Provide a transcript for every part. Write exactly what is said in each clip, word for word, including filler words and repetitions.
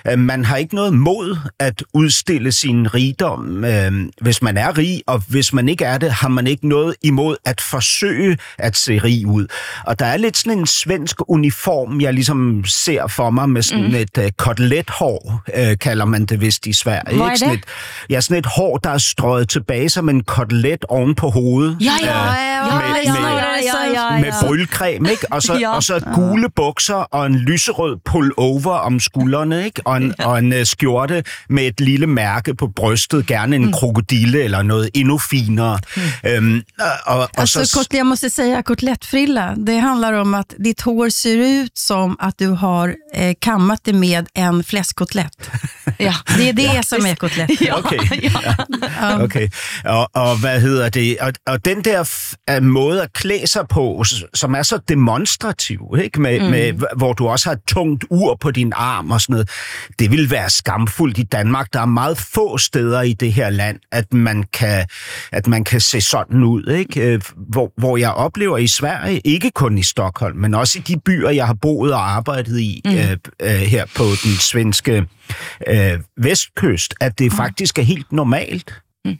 Øh, man har ikke noget mod at udstille sin rigdom, øh, hvis man er rig, og hvis man ikke er det, har man ikke noget imod at forsøge at se rig ud. Og der er lidt sådan en svensk uniform, jeg ligesom ser for mig, med sådan mm. et uh, kotelethår, øh, kalder man det vist i Sverige. Hvad er sådan det? et, ja, sådan et hår, der er strøget tilbage som en kotelet oven på hovedet. Ja, ja, ja, ja, med, ja, med, ja, ja, ja, ja. med brylcreme, ikke? Og så, Ja. og så gule bukser og en lyserød pullover om skuldrene, ikke? Og en, ja. og en uh, skjorte med et lille mærke på brystet, gerne en mm. krokodille eller noget endnu finere. Mm. Øhm, og, og alltså, så... kort, jag måste säga kotlettfrilla. Det handlar om att ditt hår ser ut som att du har eh, kammat det med en fläskkotlett. Ja. Det är det Ja. som är kotlett. Ja, Okay. ja. Ja. Okay. Og, og hvad hedder det? Og, og den der f- måde at klæde sig på, s- som er så demonstrativ, ikke? Med, mm. med, hvor du også har et tungt ur på din arm og sådan noget, det vil være skamfuldt i Danmark. Der er meget få steder i det her land, at man kan, at man kan se sådan ud, ikke? Øh, Hvor, hvor jeg oplever i Sverige, ikke kun i Stockholm, men også i de byer, jeg har boet og arbejdet i mm. øh, øh, her på den svenske øh, vestkyst, at det faktisk er helt normalt.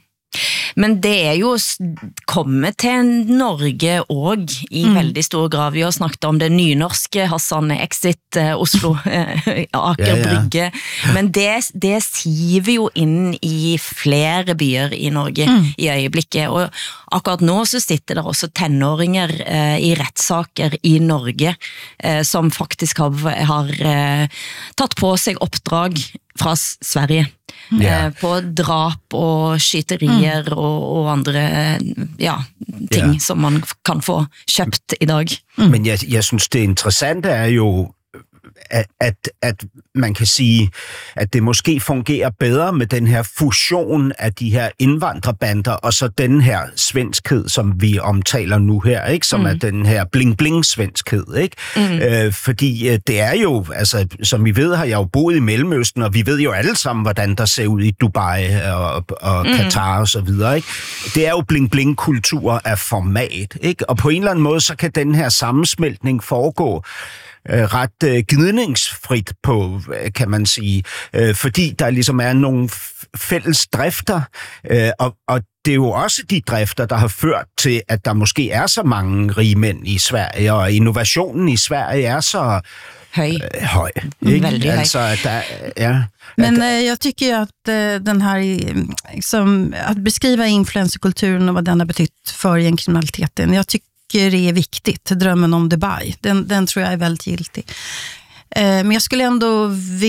Men det er jo s- kommet til Norge og i mm. veldig stor grad. Vi har snakket om det nynorske, Hassan, Exit, eh, Oslo, eh, Aker Ja, ja. Brygge. Men det, det siver jo inn i flere byer i Norge Mm. i øjeblikket. Og akkurat nå så sitter der også tenåringer eh, i retssaker i Norge, eh, som faktisk har, har eh, tatt på sig oppdrag fra S- Sverige. Ja. Eh, på drap og skyterier mm. og, og andre eh, ja, ting Ja. som man f- kan få købt i dag. Mm. Men jeg, jeg synes, det interessante er jo, at, at, at man kan sige, at det måske fungerer bedre med den her fusion af de her indvandrerbander, og så den her svenskhed, som vi omtaler nu her, ikke? Som mm. er den her bling-bling-svenskhed, ikke? Mm. Øh, fordi øh, det er jo, altså, som I ved, har jeg jo boet i Mellemøsten, og vi ved jo alle sammen, hvordan der ser ud i Dubai og, og mm. Katar og så videre, ikke? Det er jo bling-bling-kultur af format, ikke? Og på en eller anden måde, så kan den her sammensmeltning foregå øh, ret øh, gnidningsfrit på, øh, kan man sige, øh, fordi der ligesom er nogle f- fælles drifter, øh, og, og det er jo også de drifter, der har ført til, at der måske er så mange rige mænd i Sverige, og innovationen i Sverige er så Høj. øh, høj. Ikke? Väldigt hög. Altså, at der, ja, Men at, eh, jag tycker ju att eh, den här, eh, liksom, att beskriva influencerkulturen och vad den har betytt för gängkriminaliteten, jag tycker det är viktigt. Drömmen om Dubai, den, den tror jag är väldigt giltig. Eh, men jag skulle ändå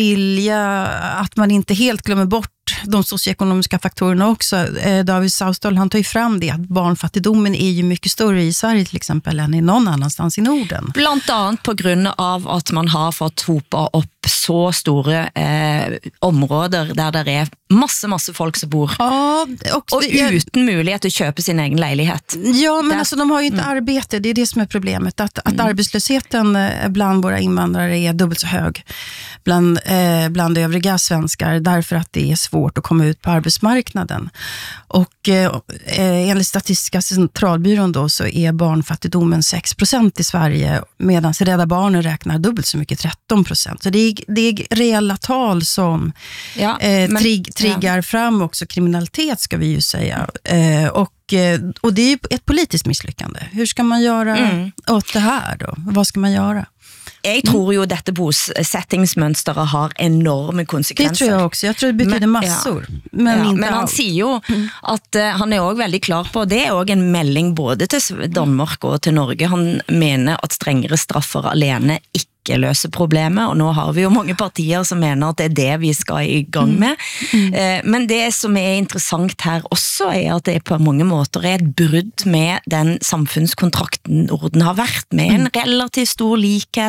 vilja att man inte helt glömmer bort de socioekonomiska faktorerna också. Eh, David Saustol, han tar ju fram det att barnfattigdomen är ju mycket större i Sverige till exempel än i någon annanstans i Norden. Blant annet på grund av at man har fått hopa opp så store eh, områder der der er masse, masse folk som bor. Ja, och Og det- jag- uten mulighet til å kjøpe sin egen lejlighet. Ja, men Där- alltså de har ju inte arbete, det är det som är problemet. Att, att arbetslösheten eh, bland våra invandrare är dubbelt så hög bland, eh, bland övriga svenskar, därför att det är svårt att komma ut på arbetsmarknaden. Och eh, eh, enligt Statistiska centralbyrån då, så är barnfattigdomen sex procent i Sverige, medan Rädda Barnen räknar dubbelt så mycket, tretton procent. Så det är, det är reella tal som Ja, eh, men- trig, triggar fram också kriminalitet, ska vi ju säga. Eh, och, eh, och det är ju ett politiskt misslyckande. Hur ska man göra Mm. åt det här då? Vad ska man göra? Jeg tror jo dette bosettingsmønsteret har enorme Det konsekvenser. tror jag också. Jag tror det betyder Men- massor. Men ja, inte men han allt. sier jo at eh, han er også veldig klar på, og det er også en melding både til Sv- Danmark og til Norge. Han mener at strengere straffer alene ikke løser problemet, og nå har vi jo mange partier som mener at det er det vi skal i gang med. Eh, Men det som er interessant her også er at det på mange måter er et brudd med den samfunnskontrakten Norden har vært, med en relativt stor likhet.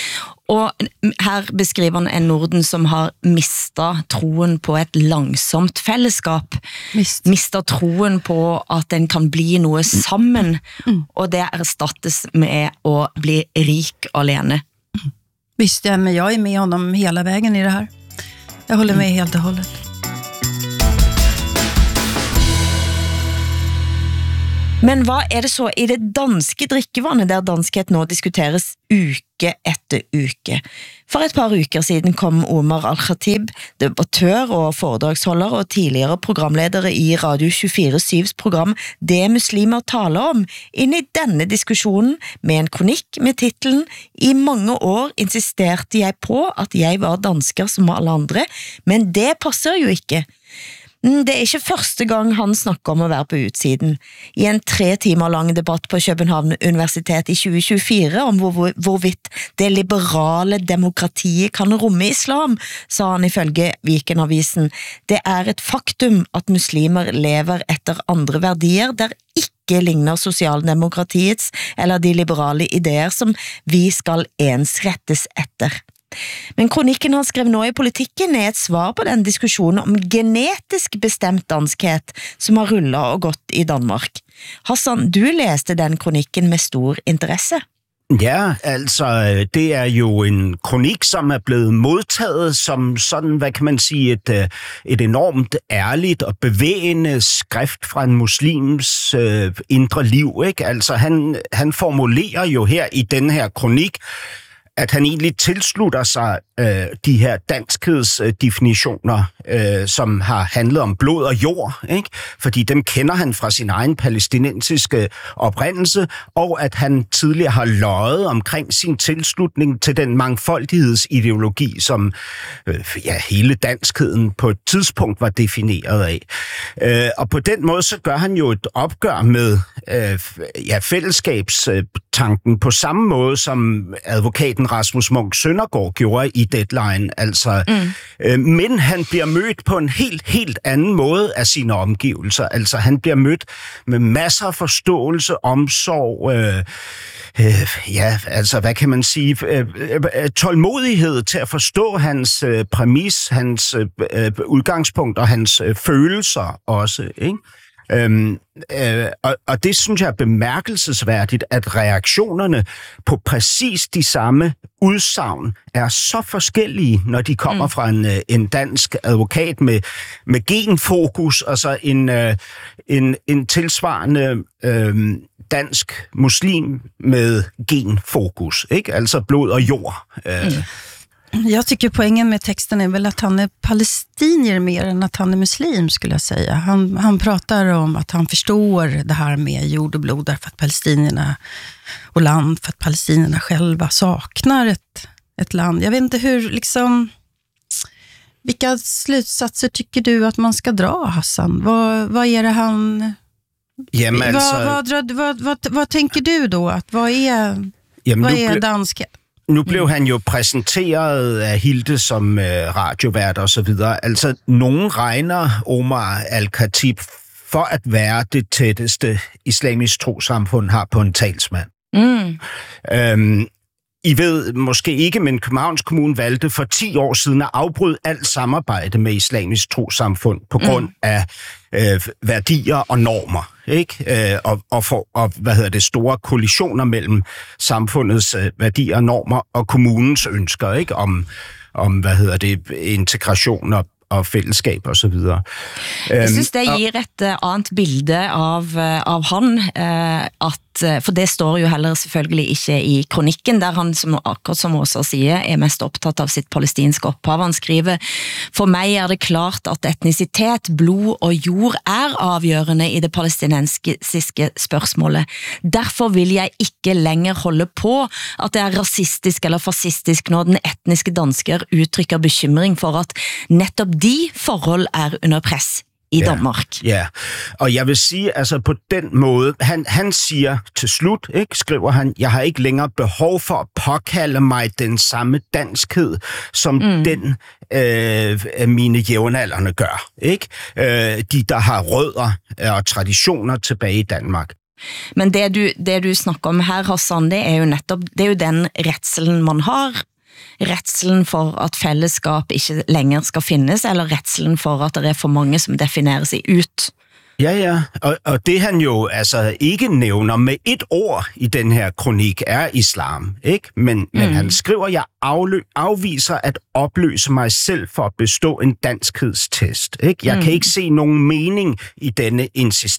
Og her beskriver han en Norden som har mistet troen på et langsomt fællesskap, Visst. mistet troen på at den kan bli noe sammen, og det erstattes med å bli rik alene. Visst, ja, men jag är med honom hela vägen i det här. Jag håller med helt och hållet. Men hvad er det så i det danske drikkevandet, der danskhet nå diskuteres uke etter uke. For et par uker siden kom Omar Al-Khatib, debattør og foredragsholder og tidligere programledere i Radio tjuefire syvs program Det muslimer taler om, inn i denne diskusjonen med en kronikk med titlen «I mange år insisterte jeg på at jeg var dansker som alle andre, men det passer jo ikke». Det er ikke første gang han snakker om å være på utsiden. I en tre timer lang debatt på København Universitet i tjue tjuefire om hvor, hvorvidt det liberale demokratiet kan romme islam, sa han ifølge Vikenavisen. Det er et faktum at muslimer lever etter andre verdier der ikke ligner sosialdemokratiets eller de liberale ideer som vi skal ensrettes etter. Men kronikken han skrev nå i Politikken er et svar på den diskusjonen om genetisk bestemt danskhet som har rullet og gått i Danmark. Hassan, du leste den kronikken med stor interesse. Ja, altså, det er jo en kronik, som er blevet modtaget som sådan, hvad kan man sige, et, et enormt ærligt og bevægende skrift fra en muslims øh, indre liv, ikke? Altså, han, han formulerer jo her i den her kronik, at han egentlig tilslutter sig øh, de her danskhedsdefinitioner, øh, som har handlet om blod og jord, ikke? Fordi dem kender han fra sin egen palæstinensiske oprindelse, og at han tidligere har løjet omkring sin tilslutning til den mangfoldighedsideologi, som øh, ja, hele danskheden på et tidspunkt var defineret af. Øh, og på den måde så gør han jo et opgør med øh, ja, fællesskabstanken på samme måde, som advokaten Rasmus Munch Søndergaard gjorde i Deadline, altså, mm. øh, men han bliver mødt på en helt, helt anden måde af sine omgivelser. Altså, han bliver mødt med masser af forståelse, omsorg, øh, øh, ja, altså, hvad kan man sige, øh, øh, tålmodighed til at forstå hans øh, præmis, hans øh, udgangspunkt og hans øh, følelser også, ikke? Øhm, øh, og, og det synes jeg er bemærkelsesværdigt, at reaktionerne på præcis de samme udsagn er så forskellige, når de kommer mm. fra en, en dansk advokat med, med genfokus, og så en, øh, en, en tilsvarende øh, dansk muslim med genfokus, ikke? Altså blod og jord. Øh. Mm. Jag tycker poängen med texten är väl att han är palestinier mer än att han är muslim, skulle jag säga. Han, han pratar om att han förstår det här med jord och blod därför att palestinierna och land, för att palestinierna själva saknar ett, ett land. Jag vet inte hur, liksom, vilka slutsatser tycker du att man ska dra, Hassan? Vad, vad är det han... Jamen, altså... vad, vad, vad, vad, vad tänker du då? Att vad är, Jamen, vad är ble... danskhet? Nu blev han jo præsenteret af Hilde som øh, radiovært og så videre. Altså, nogen regner Omar Al-Khatib for at være det tætteste islamisk trosamfund har på en talsmand. Mm. Øhm, I ved måske ikke, men Københavns Kommune valgte for ti år siden at afbryde alt samarbejde med islamisk trosamfund på grund mm. af øh, værdier og normer, ikke? Øh, og, og, for, og hvad hedder det, store kollisioner mellem samfundets øh, værdier og normer og kommunens ønsker, ikke? Om, om hvad hedder det, integration og og fællesskab og så videre. Jeg synes det gir et annet bilde av, av han, at, for det står jo heller selvfølgelig ikke i kronikken, der han, som, akkurat som Åsa sier, er mest opptatt av sitt palestinske opphav. Han skriver, for meg er det klart at etnisitet, blod og jord er avgjørende i det palestinensiske spørsmålet. Derfor vil jeg ikke længere holde på at det er rasistisk eller fascistisk når den etniske dansker uttrykker bekymring for at netop de forhold er under press i Danmark. Ja, ja, og jeg vil sige, altså på den måde, han, han siger til slut, ikke, skriver han, jeg har ikke længere behov for at påkalde mig den samme danskhed, som mm. den øh, mine jævnaldrende gør, ikke? Øh, de, der har rødder og traditioner tilbage i Danmark. Men det du, det du snakker om her, Hassan, det er jo netop, det er jo den retselen man har, retselen for at fællesskab ikke længere skal findes, eller retselen for at der er for mange, som definerer sig ud. Ja, ja, og, og det han jo altså ikke nævner med et ord i den her kronik er islam, ikke? Men, mm. men han skriver, jeg aflø, afviser at opløse mig selv for at bestå en danskhedstest, ikke? Jeg mm. kan ikke se nogen mening i denne insisteren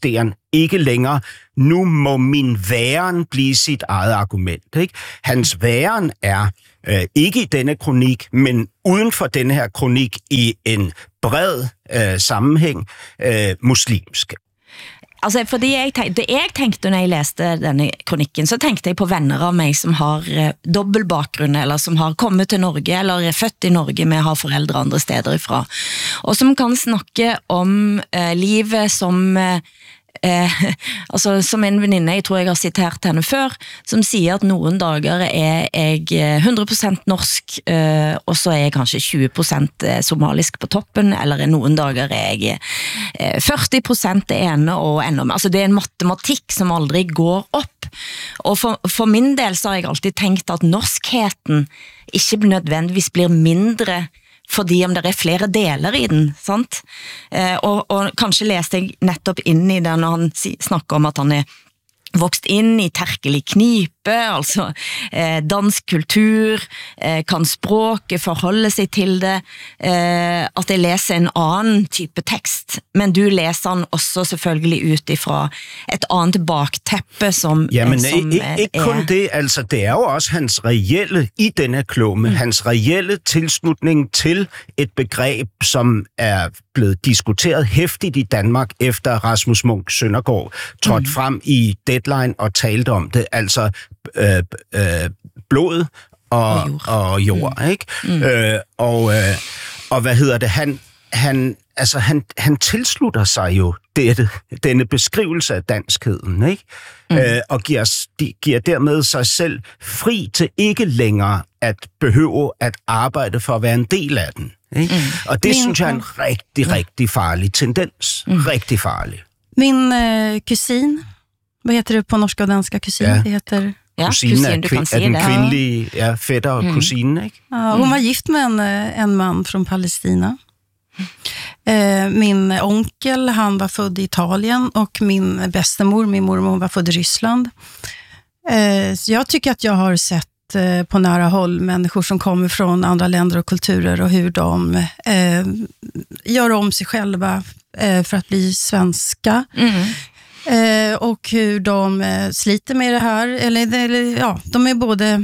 ikke længere, nu må min væren blive sit eget argument. Ikke? Hans væren er øh, ikke i denne kronik, men uden for denne her kronik i en bred øh, sammenhæng øh, muslimsk. Altså, fordi jeg tenkte, det jeg tenkte når jeg læste denne kronikken, så tenkte jeg på venner av mig, som har eh, dobbelt bakgrunn, eller som har kommet til Norge, eller er født i Norge, men har forældre andre steder ifra, og som kan snakke om eh, livet som... Eh, Eh, altså som en veninde, jeg tror jeg har citert henne før, som siger at noen dager er jeg hundre prosent norsk, eh, og så er jeg kanskje tjue prosent somalisk på toppen, eller noen dager er jeg eh, førti prosent det ene og enda mer. Altså det er en matematikk som aldri går opp. Og for, for min del så har jeg alltid tenkt at norskheten ikke nødvendigvis blir mindre fordi om det er flere deler i den, sant? Eh, og, og kanskje leste jeg nettopp inn i det når han snakker om at han er vokst inn i terkelig knipe, altså eh, dansk kultur, eh, kan språket forholde sig til det, eh, at jeg leser en annen type tekst, men du leser den også selvfølgelig ut ifra et andet bakteppe, som, ja, men, eh, som ikke, ikke kun det, altså det er jo også hans reelle, i denne klumme, mm. hans reelle tilslutning til et begreb, som er blevet diskuteret hæftigt i Danmark, efter Rasmus Munch Søndergaard trådte mm. frem i Deadline og talte om det, altså øh, øh, blod og, og jord, og jord mm. ikke? Mm. Øh, og, øh, og hvad hedder det, han, han, altså, han, han tilslutter sig jo dette, denne beskrivelse af danskheden, ikke? Mm. Øh, og giver, de, giver dermed sig selv fri til ikke længere at behøve at arbejde for at være en del af den. Ikke? Mm. Og det Min, synes jeg er en rigtig, rigtig farlig tendens. Mm. Rigtig farlig. Min øh, kusin, hvad heter det på norsk og dansk kusin? Ja. Det heter... Ja, kusinen er, du kan er den kvindelige ja, fætter og mm. kusinen, ikke? Ja, hun var gift med en, en man från Palestina. Eh, min onkel, han var född i Italien, och min bästemor, min mormor, var född i Ryssland. Eh, så jag tycker att jag har sett eh, på nära håll människor som kommer från andra länder och kulturer, och hur de eh, gör om sig själva eh, för att bli svenska. Mm. Eh, och hur de eh, sliter med det här, eller, eller ja, de är både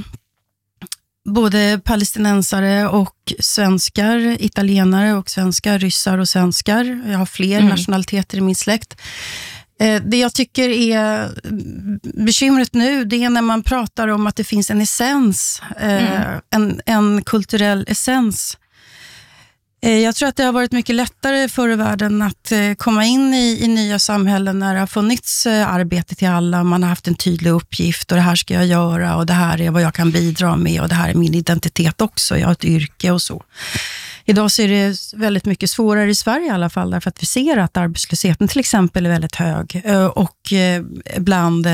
både palestinensare och svenskar, italienare och svenskar, ryssar och svenskar. Jag har fler mm. nationaliteter i min släkt. Eh, det jag tycker är bekymret nu, det är när man pratar om att det finns en essens, eh, mm. en, en kulturell essens. Jag tror att det har varit mycket lättare förr i världen att komma in i, i nya samhällen när det har funnits arbete till alla. Man har haft en tydlig uppgift, och det här ska jag göra, och det här är vad jag kan bidra med, och det här är min identitet också. Jag har ett yrke och så. Idag så är det väldigt mycket svårare i Sverige i alla fall, därför att vi ser att arbetslösheten till exempel är väldigt hög, och bland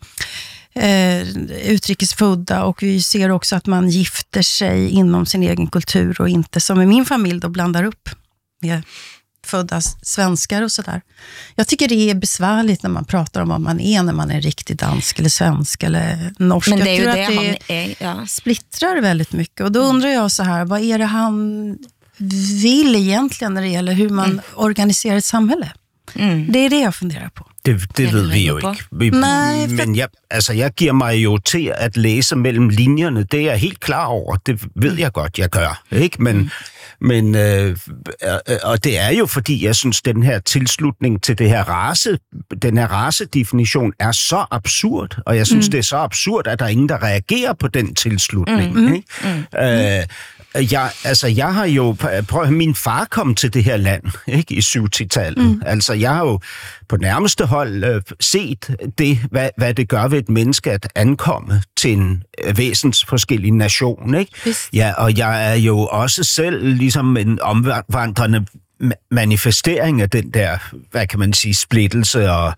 Eh, utrikesfödda, och vi ser också att man gifter sig inom sin egen kultur och inte som i min familj då blandar upp med födda svenskar och sådär. Jag tycker det är besvärligt när man pratar om vad man är, när man är riktigt dansk eller svensk eller norsk. Men det är ju jag tror det, att det han är, ja. splittrar väldigt mycket, och då undrar jag så här, vad är det han vill egentligen när det gäller hur man mm. organiserar ett samhälle? Mm. Det er det, jeg funderer på. Det, det ved vi jo ikke. Vi, Nej, for... Men jeg, altså, jeg giver mig jo til at læse mellem linjerne. Det er jeg helt klar over. Det ved jeg godt, jeg gør. Ikke? Men, mm. men øh, og det er jo, fordi jeg synes, den her tilslutning til det her race, den her racedefinition er så absurd. Og jeg synes, mm. det er så absurd, at der er ingen, der reagerer på den tilslutning. Mm. Ikke? Mm. Øh, Jeg, altså, jeg har jo, prøv at min far kom til det her land, ikke, i syvogtyve-tallet. Mm. Altså, jeg har jo på nærmeste hold øh, set det, hvad, hvad det gør ved et menneske at ankomme til en øh, væsensforskellig nation, ikke? Yes. Ja, og jeg er jo også selv ligesom en omvandrende manifestering af den der, hvad kan man sige, splittelse og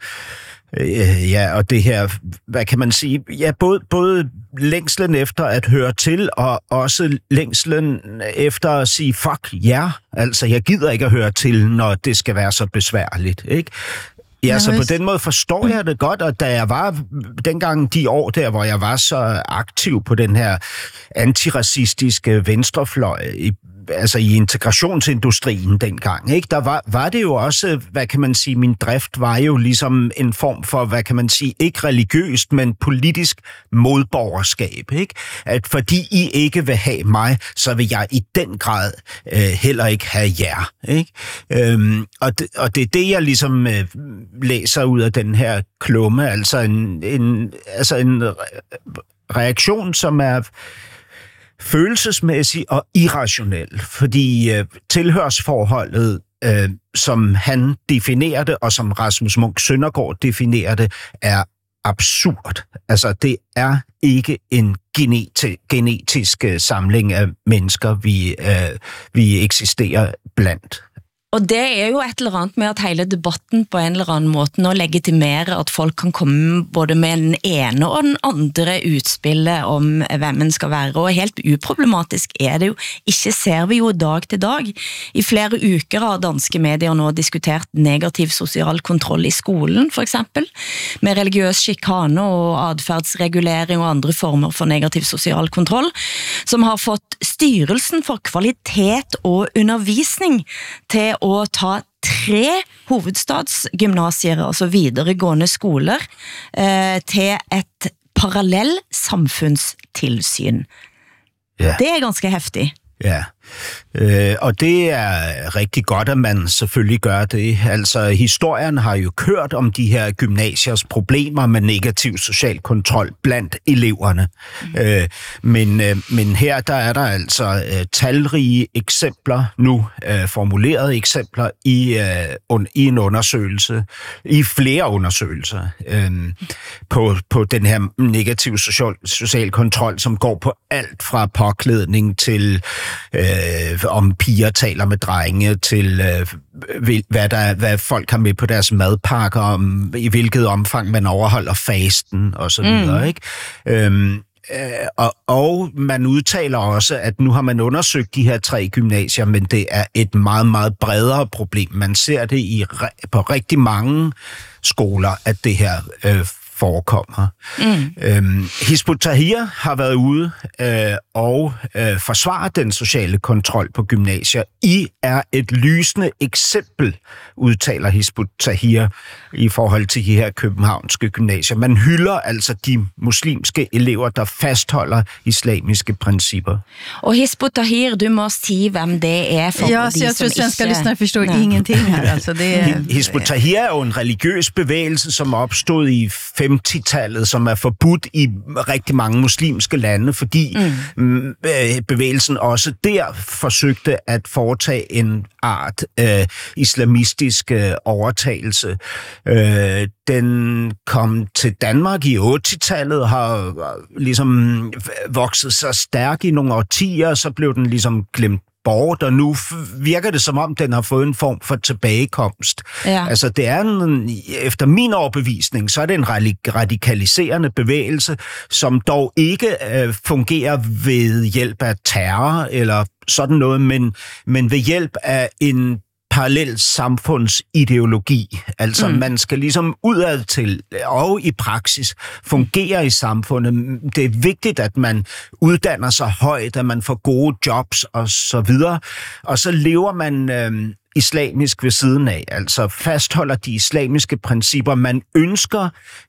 ja, og det her, hvad kan man sige, ja, både, både længslen efter at høre til, og også længslen efter at sige, fuck ja, yeah. Altså, jeg gider ikke at høre til, når det skal være så besværligt, ikke? Ja, så på den måde forstår jeg det godt, og da jeg var, dengang de år der, hvor jeg var så aktiv på den her antiracistiske venstrefløj i altså i integrationsindustrien dengang, ikke? Der var, var det jo også, hvad kan man sige, min drift var jo ligesom en form for, hvad kan man sige, ikke religiøst, men politisk modborgerskab, ikke? At fordi I ikke vil have mig, så vil jeg i den grad øh, heller ikke have jer, ikke? Øhm, og, det, og det er det, jeg ligesom øh, læser ud af den her klumme, altså en, en, altså en reaktion, som er følelsesmæssig og irrationel, fordi øh, tilhørsforholdet, øh, som han definerer det, og som Rasmus Munch Søndergaard definerer det, er absurd. Altså, det er ikke en geneti- genetisk øh, samling af mennesker, vi, øh, vi eksisterer blandt. Og det er jo et eller andet med at hele debatten på en eller anden måte nå legitimere at folk kan komme både med den ene og den andre utspillet om hvem man skal være, og helt uproblematisk er det jo. Ikke ser vi jo dag til dag. I flere uker har danske medier nå diskutert negativ social kontroll i skolen, for eksempel, med religiøs chikane og adfærdsregulering og andre former for negativ social kontroll, som har fått styrelsen for kvalitet og undervisning til å ta tre hovedstadsgymnasier, altså videregående skoler, eh, til et parallell samfundstilsyn. Ja. Det er ganske heftig. Ja, øh, og det er rigtig godt, at man selvfølgelig gør det. Altså, historien har jo kørt om de her gymnasiers problemer med negativ social kontrol blandt eleverne. Mm. Øh, men, øh, men her der er der altså øh, talrige eksempler, nu øh, formulerede eksempler, i, øh, un, i en undersøgelse, i flere undersøgelser, øh, på, på den her negativ social, social kontrol, som går på alt fra påklædning til Øh, om piger taler med drenge, til øh, hvad, der, hvad folk har med på deres madpakker, om i hvilket omfang man overholder fasten og så videre, mm. ikke? Øhm, øh, og, og man udtaler også, at nu har man undersøgt de her tre gymnasier, men det er et meget, meget bredere problem. Man ser det i, på rigtig mange skoler, at det her øh, forekommer. Mm. Øhm, Hizb ut-Tahrir har været ude øh, og øh, forsvare den sociale kontrol på gymnasier. I er et lysende eksempel, udtaler Hizb ut-Tahrir i forhold til de her københavnske gymnasier. Man hylder altså de muslimske elever, der fastholder islamiske principper. Og Hizb ut-Tahrir, du må sige, hvem det er for ja, de så jeg som tror, svenska ikke... lyssnare forstår Nej. ingenting her. Altså, det er... Hizb ut-Tahrir er jo en religiøs bevægelse, som opstod i femtitallet, som er forbudt i rigtig mange muslimske lande, fordi mm. bevægelsen også der forsøgte at foretage en art øh, islamistisk øh, overtagelse. Øh, den kom til Danmark i ottitallet, har ligesom vokset så stærk i nogle årtier, så blev den ligesom glemt bort, og nu virker det som om, den har fået en form for tilbagekomst. Ja. Altså, det er en, efter min overbevisning, så er det en radikaliserende bevægelse, som dog ikke øh, fungerer ved hjælp af terror eller sådan noget, men, men ved hjælp af en parallel samfundsideologi. Altså, mm. man skal ligesom udad til og i praksis fungere i samfundet. Det er vigtigt, at man uddanner sig højt, at man får gode jobs og så videre. Og så lever man øh, islamisk ved siden af. Altså fastholder de islamiske principper. Man ønsker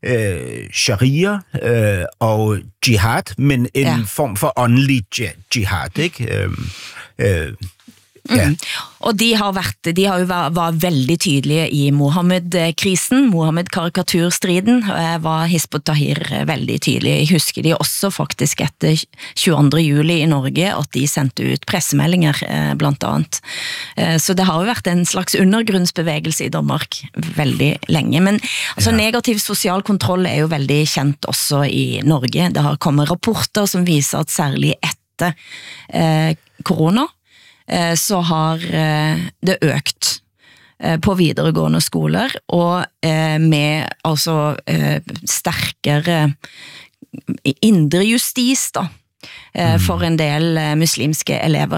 øh, sharia øh, og jihad, men en ja. form for åndelig jihad, ikke? Øh, øh, Ja. Mm. Og de har vært, de har jo var, var veldig tydelige i Mohammed-krisen, Mohammed-karikaturstriden, var Hizb ut-Tahrir veldig tydelige. Jeg husker de også faktisk etter tjueandre juli i Norge, at de sendte ut pressemeldinger blant annet. Så det har jo vært en slags undergrunnsbevegelse i Danmark veldig lenge. Men altså, ja. negativ social kontroll er jo veldig kjent også i Norge. Det har kommet rapporter som viser at særlig etter eh, korona, så har det økt på videregående skoler, og med altså sterkere indre justis da, for en del muslimske elever.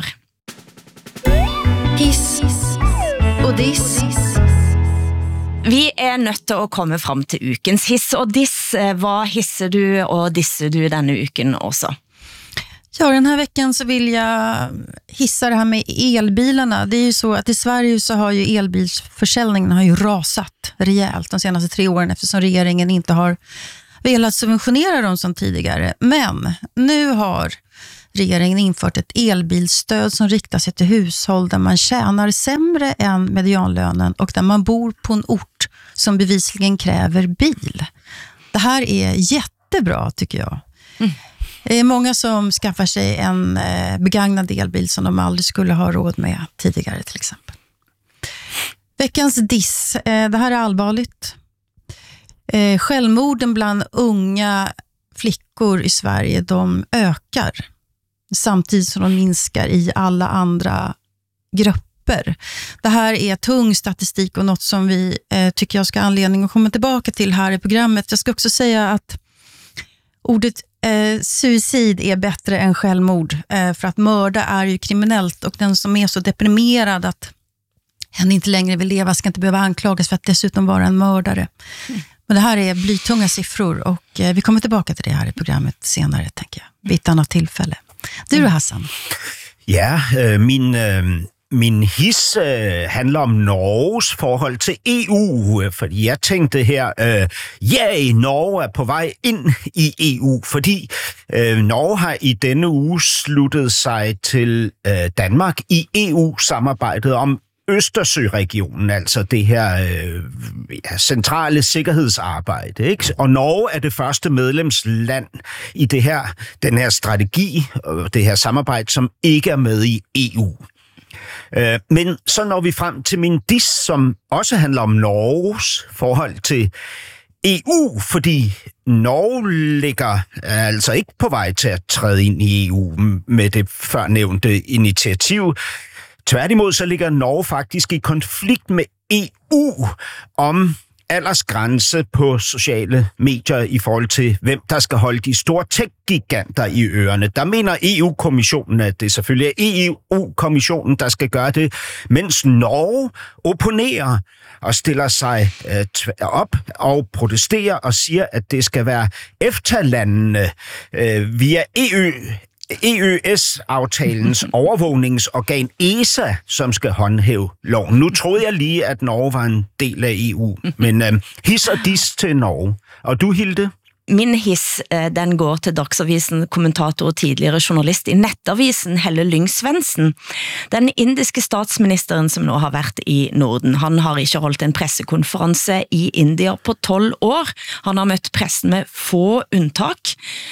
Hiss og diss. Vi er nødt til å komme frem til ukens hiss og diss. Hva hisser du og disser du denne uken også? Ja, den här veckan så vill jag hissa det här med elbilarna. Det är ju så att i Sverige så har ju elbilsförsäljningen har ju rasat rejält de senaste tre åren eftersom regeringen inte har velat subventionera dem som tidigare. Men nu har regeringen infört ett elbilstöd som riktar sig till hushåll där man tjänar sämre än medianlönen och där man bor på en ort som bevisligen kräver bil. Det här är jättebra tycker jag. Mm. Det är många som skaffar sig en begagnad elbil som de aldrig skulle ha råd med tidigare till exempel. Veckans diss, det här är allvarligt. Självmorden bland unga flickor i Sverige, de ökar. Samtidigt som de minskar i alla andra grupper. Det här är tung statistik och något som vi eh, tycker jag ska ha anledning att komma tillbaka till här i programmet. Jag ska också säga att ordet eh, suicid är bättre än självmord. Eh, för att mörda är ju kriminellt och den som är så deprimerad att hen inte längre vill leva ska inte behöva anklagas för att dessutom vara en mördare. Mm. Men det här är blytunga siffror och eh, vi kommer tillbaka till det här i programmet senare tänker jag. Vid ett annat tillfälle. Du då Hassan? Ja, øh, min, øh, min his øh, handler om Norges forhold til E U, fordi jeg tænkte her, øh, ja, Norge er på vej ind i E U, fordi øh, Norge har i denne uge sluttet sig til øh, Danmark i E U-samarbejdet om Østersøregionen, altså det her øh, ja, centrale sikkerhedsarbejde, ikke? Og Norge er det første medlemsland i det her, den her strategi og det her samarbejde, som ikke er med i E U. Øh, men så når vi frem til min diss, som også handler om Norges forhold til E U, fordi Norge ligger altså ikke på vej til at træde ind i E U med det førnævnte initiativ. Tværtimod så ligger Norge faktisk i konflikt med E U om aldersgrænse på sociale medier i forhold til, hvem der skal holde de store tech-giganter i ørerne. Der mener E U-kommissionen, at det selvfølgelig er E U-kommissionen, der skal gøre det, mens Norge opponerer og stiller sig øh, op og protesterer og siger, at det skal være EFTA-landene øh, via E U E Ø S-aftalens overvågningsorgan E S A, som skal håndhæve loven. Nu troede jeg lige, at Norge var en del af E U, men øh, his og dis til Norge. Og du, Hilde? Min hiss, den går til Dagsavisen, kommentator og tidligere journalist i Nettavisen, Helle Lyng Svendsen. Den indiske statsministeren som nå har vært i Norden, han har ikke holdt en pressekonferanse i India på tolv år. Han har møtt pressen med få unntak.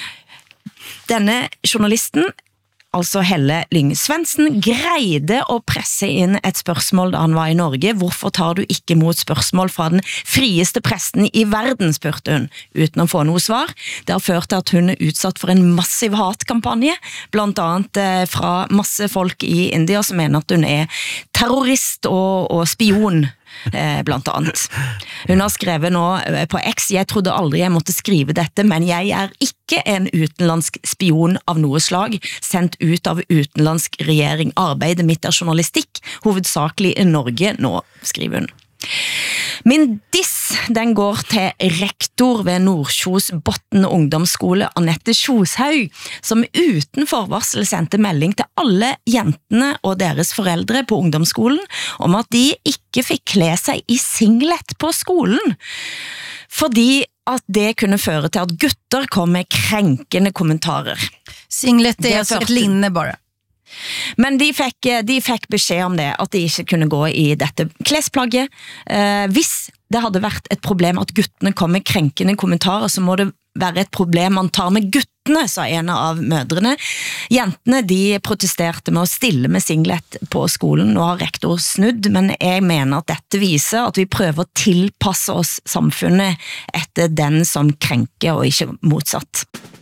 Denne journalisten, altså Helle Lyng Svendsen, greide å presse inn et spørsmål da han var i Norge. Hvorfor tar du ikke mot spørsmål fra den frieste presten i verden, spurte hun, uten å få noe svar. Det har ført til at hun er utsatt for en massiv hatkampanje, blant annet fra masse folk i India som mener at hun er terrorist og, og spion, blant annet. Hun har skrevet nå på X, jeg trodde aldri jeg måtte skrive dette, men jeg er ikke en utenlandsk spion av noe slag, sendt ut av utenlandsk regjering. Arbeidet mitt er journalistikk, hovedsakelig i Norge, nå skriver hun. Min diss, den går til rektor ved Nordkjos Botten ungdomsskole, Annette Kjoshaug, som uten forvarsel sendte melding til alle jentene og deres foreldre på ungdomsskolen om at de ikke fikk kle seg i singlet på skolen, fordi at det kunne føre til at gutter kom med krenkende kommentarer. Singlet er altså et linne bare. Men de fikk, de fikk beskjed om det, at de ikke kunne gå i dette klesplagget. Eh, hvis det hadde vært et problem at guttene kom med krenkende kommentarer, så må det være et problem man tar med guttene, sa en av mødrene. Jentene, de protesterte med å stille med singlet på skolen. Nå har rektor snudd, men jeg mener at dette viser at vi prøver å tilpasse oss samfunnet etter den som krenker, og ikke motsatt.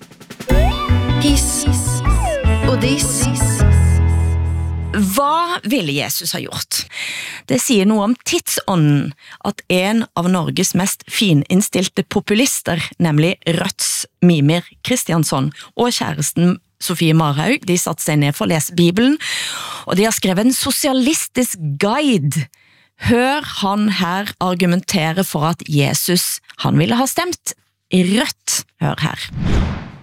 Hiss og diss. Hva ville Jesus ha gjort? Det sier noe om tidsånden at en av Norges mest fininnstilte populister, nemlig Rødts Mimir Kristiansson og kjæresten Sofie Marhaug, de satte seg ned for å lese Bibelen, og de har skrevet en sosialistisk guide. Hør han her argumentere for at Jesus, han ville ha stemt Rødt. Hør her.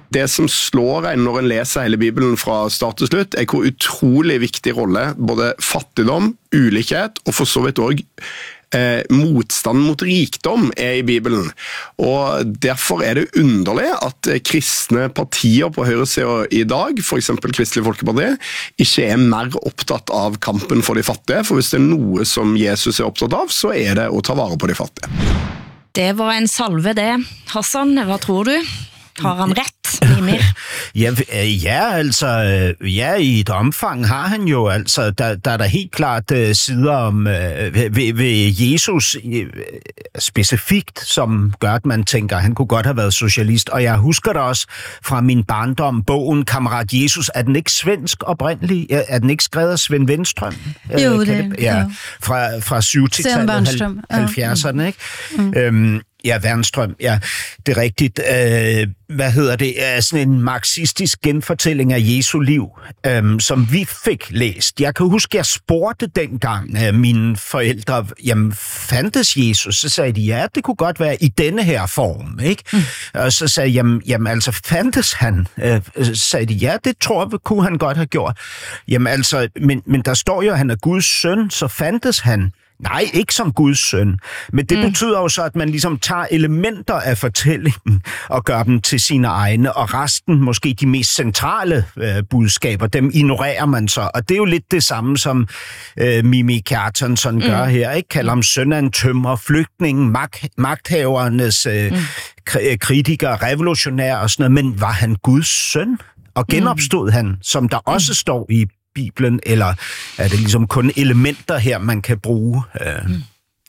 Det som slår en når en leser hele Bibelen fra start til slutt, er hvor utrolig viktig rolle både fattigdom, ulikhet og for så vidt også eh, motstand mot rikdom er i Bibelen. Og derfor er det underlig at kristne partier på høyresiden i dag, for eksempel Kristelig Folkeparti, ikke er mer opptatt av kampen for de fattige, for hvis det er noe som Jesus er opptatt av, så er det å ta vare på de fattige. Det var en salve det. Hassan, hvad tror du? Har han ret, Mimir? Ja, ja, altså, ja, i et omfang har han jo, altså, der, der er der helt klart uh, sider om uh, ved, ved Jesus uh, specifikt, som gør, at man tænker, at han kunne godt have været socialist. Og jeg husker det også fra min barndom, bogen Kammerat Jesus. Er den ikke svensk oprindelig? Er den ikke skrevet af Svend Wenstrøm? Jo, uh, det, det ja, ja. Fra, fra syvogtyve-tallet, halvfjerdserne, ikke? Mm. Øhm, Ja, Wernstrøm, ja, det er rigtigt. Øh, hvad hedder det? Er sådan en marxistisk genfortælling af Jesu liv, øh, som vi fik læst. Jeg kan huske, jeg spurgte dengang af mine forældre, jamen, fandtes Jesus? Så sagde de, ja, det kunne godt være i denne her form, ikke? Mm. Og så sagde jeg, jamen, jamen altså, fandtes han? Øh, så sagde de, ja, det tror jeg, kunne han godt have gjort. Jamen altså, men, men der står jo, at han er Guds søn, så fandtes han. Nej, ikke som Guds søn. Men det mm. betyder jo så, at man ligesom tager elementer af fortællingen og gør dem til sine egne, og resten, måske de mest centrale øh, budskaber, dem ignorerer man så. Og det er jo lidt det samme, som øh, Mimi Kjartansson mm. gør her, ikke? Kalder ham søn af en tømrer, flygtningen, mag- magthavernes øh, mm. kritiker, revolutionær og sådan noget. Men var han Guds søn? Og genopstod mm. han, som der også mm. står i Bibelen, eller er det ligesom kun elementer her, man kan bruge? Mm.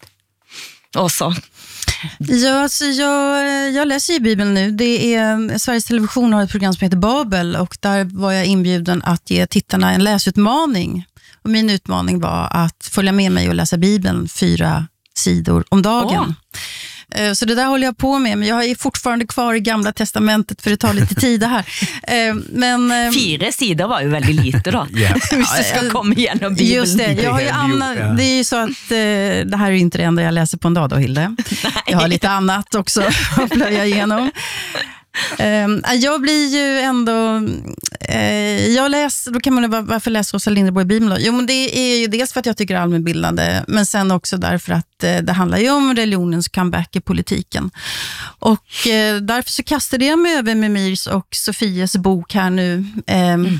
Och så? Ja, alltså jag, jag läser ju Bibeln nu. Det är, Sveriges Television har ett program som heter Babel, och där var jag inbjuden att ge tittarna en läsutmaning. Och min utmaning var att följa med mig och läsa Bibeln fyra sidor om dagen. Oh. Så det där håller jag på med, men jag är fortfarande kvar i Gamla testamentet för det tar lite tid här. Men fyra sidor var ju väldigt lite då. Yeah. Hvis du ska komma igenom Bibeln. Just det, jag har ju Anna, det är ju så att det här är inte det enda jag läser på en dag då, Hilde. Jag har lite annat också att plöja igenom. Um, jag blir ju ändå uh, jag läser, då kan man ju, varför läser Åsa Linderborg Bibeln då? Jo, men det är ju dels för att jag tycker det är allmänbildande, men sen också därför att uh, det handlar ju om religionens comeback i politiken. Och uh, därför så kastade jag mig över Mimirs och Sofies bok här nu um, mm.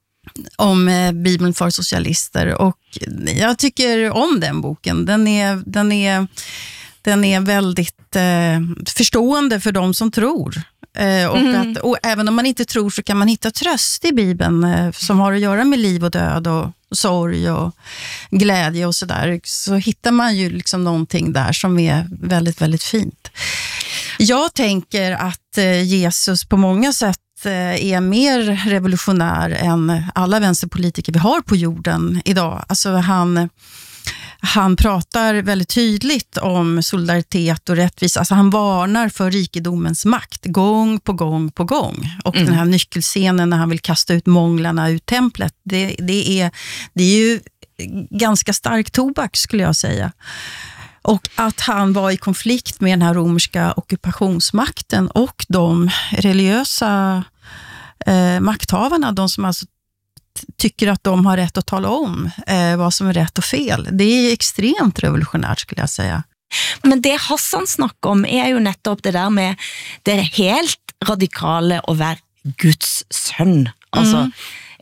om uh, Bibeln för socialister, och jag tycker om den boken. Den är, den är, den är väldigt uh, förstående för de som tror. Och, mm. att, och även om man inte tror så kan man hitta tröst i Bibeln eh, som har att göra med liv och död och, och sorg och glädje och sådär. Så hittar man ju liksom någonting där som är väldigt, väldigt fint. Jag tänker att eh, Jesus på många sätt eh, är mer revolutionär än alla vänsterpolitiker vi har på jorden idag. Alltså han... Han pratar väldigt tydligt om solidaritet och rättvisa. Alltså han varnar för rikedomens makt gång på gång på gång. Och mm. den här nyckelscenen när han vill kasta ut månglarna ur templet, det, det, är, det är ju ganska stark tobak skulle jag säga. Och att han var i konflikt med den här romerska ockupationsmakten och de religiösa eh, makthavarna, de som alltså tycker att de har rätt att tala om eh, vad som är rätt och fel. Det är extremt revolutionärt skulle jag säga. Men det Hassan snakker om er jo nettopp det der med det helt radikale å være Guds sønn. Altså, mm.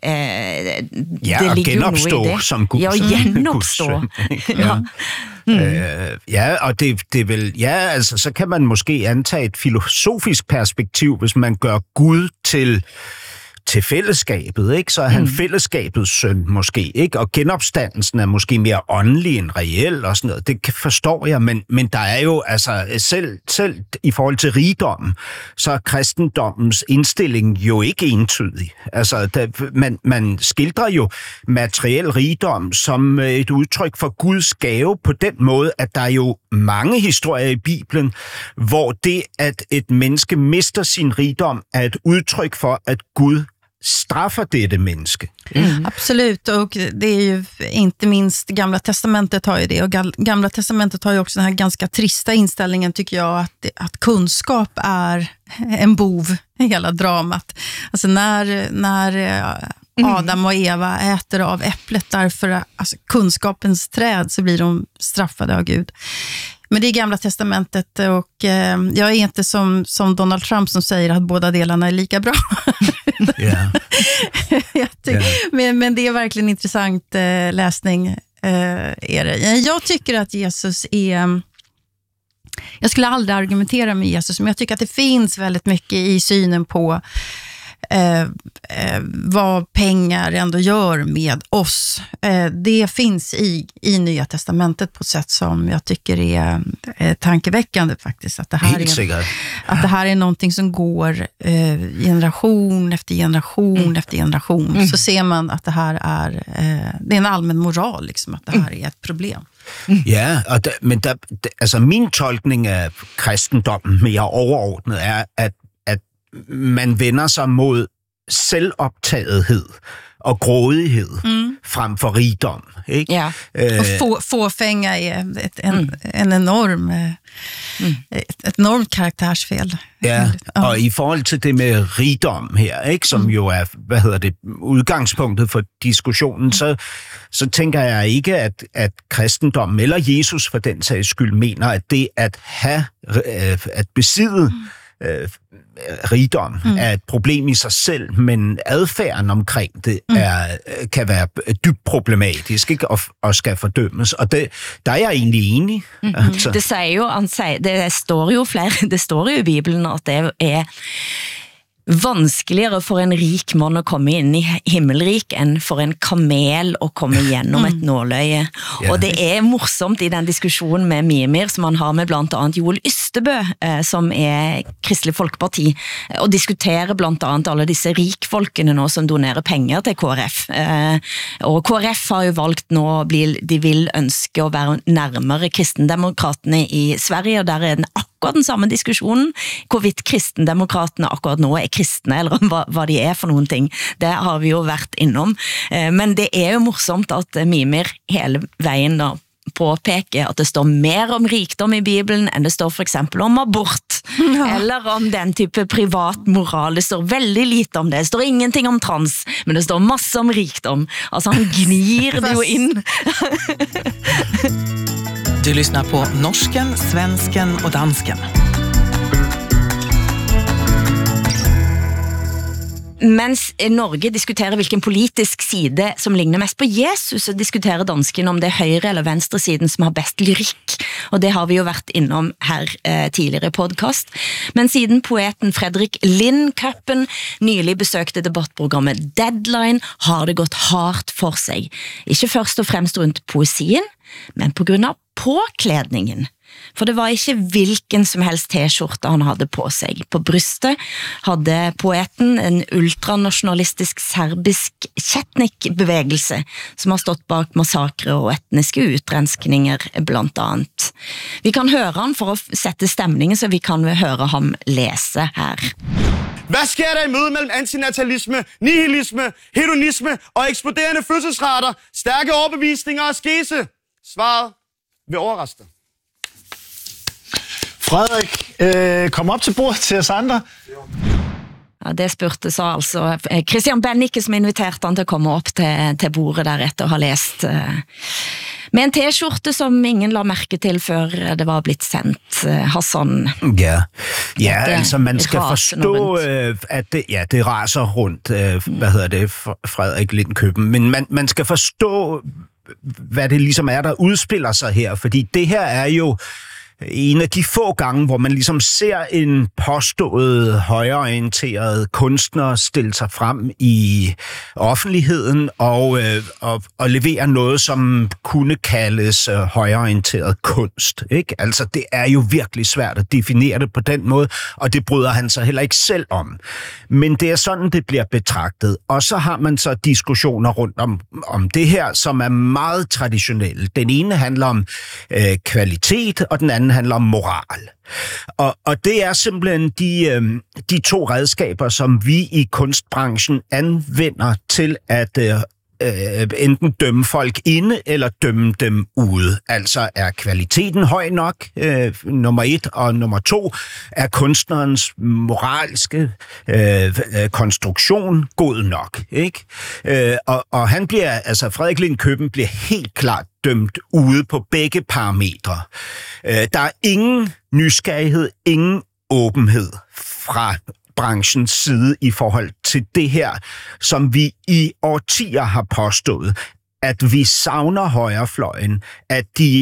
eh, ja, det og ligger genopstå jo noe i det. som Guds, ja, genopstå. Guds søn. Ja. Mm. Øh, ja, og det, det vil, ja, altså, så kan man måske antage et filosofisk perspektiv, hvis man gør Gud til til fællesskabet, ikke? Så er han mm. fællesskabets søn måske, ikke? Og genopstandelsen er måske mere åndelig end reel og sådan noget. Det forstår jeg, men, men der er jo, altså, selv, selv i forhold til rigdommen, så er kristendommens indstilling jo ikke entydig. Altså, der, man, man skildrer jo materiel rigdom som et udtryk for Guds gave på den måde, at der er jo mange historier i Bibelen, hvor det, at et menneske mister sin rigdom, er et udtryk for, at Gud straffer dette menneske. Mm. Absolut, och det är ju inte minst Gamla testamentet har ju det, och Gamla testamentet har ju också den här ganska trista inställningen, tycker jag, att, att kunskap är en bov i hela dramat. Alltså när, när Adam och Eva äter av äpplet därför alltså kunskapens träd, så blir de straffade av Gud. Men det är Gamla testamentet, och eh, jag är inte som, som Donald Trump som säger att båda delarna är lika bra. Yeah. jag tyck, yeah. men, men det är verkligen intressant eh, läsning. Eh, är det. Jag tycker att Jesus är... Jag skulle aldrig argumentera med Jesus, men jag tycker att det finns väldigt mycket i synen på Eh, eh, vad pengar ändå gör med oss. Eh, det finns i, i Nya testamentet på ett sätt som jag tycker är eh, tankeväckande faktiskt. Att det, här är, att det här är någonting som går eh, generation efter generation mm. efter generation. Mm. Så ser man att det här är, eh, det är en allmän moral, liksom, att det här är ett problem. Mm. Ja, og der, men der, der, altså min tolkning af kristendommen mere overordnet er, at man vender sig mod selvoptagethed og grådighed mm. frem for rigdom. Ikke? Ja, og få, fåfänga är ett, en, mm. en enorm, mm. ett, ett enormt karaktärsfel. Ja, og i forhold til det med rigdom her, ikke, som mm. jo er, hvad hedder det, udgangspunktet for diskussionen, mm. så, så tænker jeg ikke, at, at kristendommen, eller Jesus for den sags skyld, mener, at det at have, at besidde mm. Øh, rigdom mm. er et problem i sig selv, men adfærden omkring det mm. er, kan være dybt problematisk, ikke? Og, og skal fordømmes. Og det, der er jeg egentlig enig. Mm. Altså. Det, siger jo, han siger, det står jo flere, det står jo i Bibelen, at det er vanskeligere for en rik mann å komme inn i himmelrik enn for en kamel å komme gjennom et nåløye. Yeah. Og det er morsomt i den diskusjonen med Mimir som han har med blant annet Joel Ystebø, eh, som er Kristelig Folkeparti, og diskuterer blant annet alle disse rikfolkene nå som donerer penger til K R F. Eh, og K R F har jo valgt nå, de vil ønske å være nærmere kristendemokratene i Sverige, og der er den akkurat den samme diskussionen, hvorvidt kristendemokratene akkurat nå er kristne, eller hva, hva de er for noen ting. Det har vi jo vært innom. Men det er jo morsomt at Mimir hele veien da påpeker at det står mer om rikdom i Bibelen enn det står for eksempel om abort, ja. Eller om den type privat moral. Det står veldig lite om det. Det står ingenting om trans, men det står masse om rikdom. Altså han gnir det jo inn. Du lyssnar på norsken, svensken och dansken. Mens Norge diskuterer hvilken politisk side som ligner mest på Jesus, så diskuterer dansken om det er høyre eller venstre siden som har best lyrikk. Og det har vi jo vært innom her eh, tidligere i podcast. Men siden poeten Fredrik Lindköpen nylig besøkte debattprogrammet Deadline, har det gått hardt for seg. Ikke først og fremst rundt poesien, men på grunn av påkledningen. For det var ikke hvilken som helst t-skjorte han hadde på seg. På brystet hadde poeten en ultranasjonalistisk serbisk Chetnik-bevegelse som har stått bak massakre og etniske utrenskninger blant annet. Vi kan høre han for å sette stemningen, så vi kan høre ham lese her. Hvad sker der i mødet mellem antinatalisme, nihilisme, hedonisme og eksploderende fødselsrater, stærke overbevisninger og skese? Svaret vil overraske dig. Frederik, øh, kom op til bordet til os andre. Ja, det spurgte så altså Christian Bennike som inviterte han til å komme opp til, til bordet der etter å ha læst uh, med en t-skjorte som ingen la mærke til før det var blitt sendt, uh, Hassan. Ja, ja altså man skal forstå, uh, at det, ja, det raser rundt, uh, hvad hedder det, Frederik Lindköpen, men man, man skal forstå, hvad det ligesom er, der udspiller sig her, fordi det her er jo en af de få gange, hvor man ligesom ser en påstået højreorienteret kunstner stille sig frem i offentligheden og, øh, og, og levere noget, som kunne kaldes øh, højreorienteret kunst. Ikke? Altså, det er jo virkelig svært at definere det på den måde, og det bryder han sig heller ikke selv om. Men det er sådan, det bliver betragtet. Og så har man så diskussioner rundt om, om det her, som er meget traditionelle. Den ene handler om øh, kvalitet, og den anden anden handler om moral. Og, og det er simpelthen de, øh, de to redskaber, som vi i kunstbranchen anvender til at øh, øh, enten dømme folk inde eller dømme dem ude. Altså er kvaliteten høj nok, øh, nummer et, og nummer to, er kunstnerens moralske øh, øh, konstruktion god nok, ikke? Øh, og, og han bliver, altså Frederik Lind Køben bliver helt klart dømt ude på begge parametre. Øh, der er ingen nysgerrighed, ingen åbenhed fra branchens side i forhold til det her, som vi i årtier har påstået, at vi savner højrefløjen, at de